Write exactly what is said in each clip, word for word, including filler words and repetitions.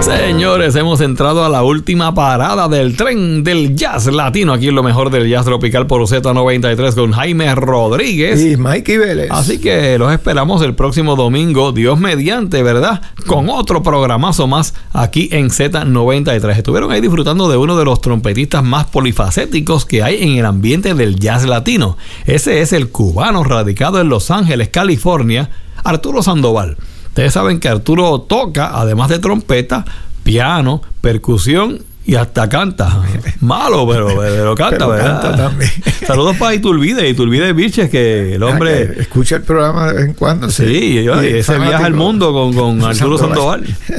Señores, hemos entrado a la última parada del tren del jazz latino. Aquí en lo mejor del jazz tropical por Z noventa y tres con Jaime Rodríguez y Mikey Vélez. Así que los esperamos el próximo domingo, Dios mediante, ¿verdad? Con otro programazo más aquí en Z noventa y tres. Estuvieron ahí disfrutando de uno de los trompetistas más polifacéticos que hay en el ambiente del jazz latino. Ese es el cubano radicado en Los Ángeles, California, Arturo Sandoval. Ustedes saben que Arturo toca, además de trompeta, piano, percusión y hasta canta. Malo, pero, pero canta, pero ¿verdad? Canta también. Saludos para Iturbide, Iturbide Vilches, que el hombre... Ah, escucha el programa de vez en cuando. Sí, sí, yo, ese fanático. Viaja al mundo con, con Arturo Sandoval.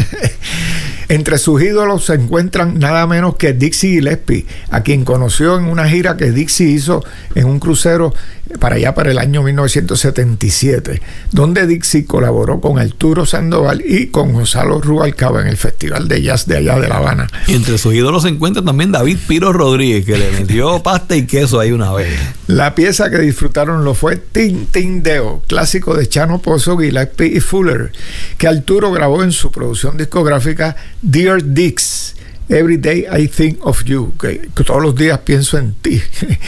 Entre sus ídolos se encuentran nada menos que Dixie Gillespie, a quien conoció en una gira que Dixie hizo en un crucero para allá para el año mil novecientos setenta y siete, donde Dixie colaboró con Arturo Sandoval y con Gonzalo Rubalcaba en el Festival de Jazz de allá de La Habana. Y entre sus ídolos se encuentra también David Piro Rodríguez, que le metió pasta y queso ahí una vez. La pieza que disfrutaron lo fue Tin Tin Deo, clásico de Chano Pozo, Gillespie y Fuller, que Arturo grabó en su producción discográfica Dear Dix, Every Day I Think of You, que, que todos los días pienso en ti,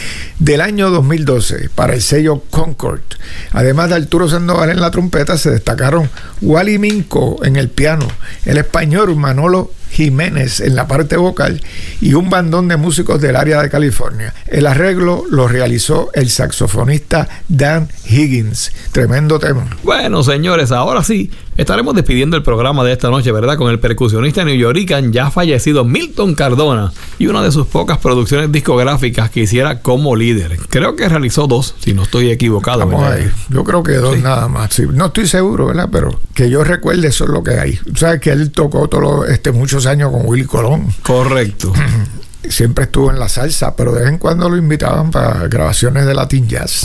del año dos mil doce, para el sello Concord. Además de Arturo Sandoval en la trompeta, se destacaron Wally Minco en el piano, el español Manolo Jiménez en la parte vocal y un bandón de músicos del área de California. El arreglo lo realizó el saxofonista Dan Higgins. Tremendo tema. Bueno, señores, ahora sí estaremos despidiendo el programa de esta noche, ¿verdad? Con el percusionista neoyoricano ya fallecido Milton Cardona y una de sus pocas producciones discográficas que hiciera como líder. Creo que realizó dos, si no estoy equivocado. Vamos ahí. Yo creo que dos, sí. Nada más. Sí. No estoy seguro, ¿verdad? Pero que yo recuerde, eso es lo que hay. O sea, que él tocó todo este muchos años con Willy Colón. Correcto. Siempre estuvo en la salsa, pero de vez en cuando lo invitaban para grabaciones de Latin Jazz.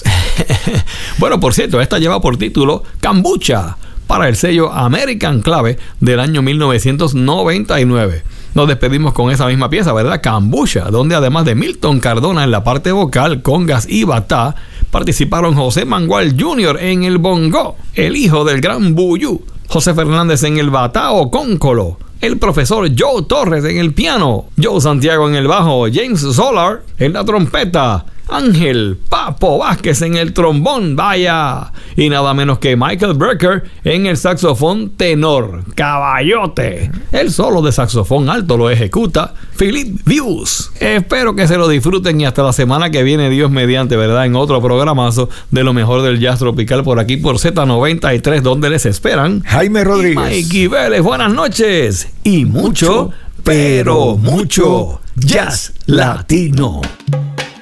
Bueno, por cierto, esta lleva por título Cambucha, para el sello American Clave del año mil novecientos noventa y nueve. Nos despedimos con esa misma pieza, ¿verdad? Cambucha, donde además de Milton Cardona en la parte vocal, congas y batá, participaron José Mangual junior en el bongo, el hijo del gran Buyú, José Fernández en el batá o cóncolo, el profesor Joe Torres en el piano, Joe Santiago en el bajo, James Solar en la trompeta, Ángel Papo Vázquez en el trombón, vaya, y nada menos que Michael Brecker en el saxofón tenor, caballote. El solo de saxofón alto lo ejecuta Philip Views. Espero que se lo disfruten y hasta la semana que viene, Dios mediante, ¿verdad? En otro programazo de lo mejor del jazz tropical por aquí por Z noventa y tres, donde les esperan Jaime Rodríguez, Mikey Vélez. Buenas noches y mucho, mucho pero mucho jazz latino.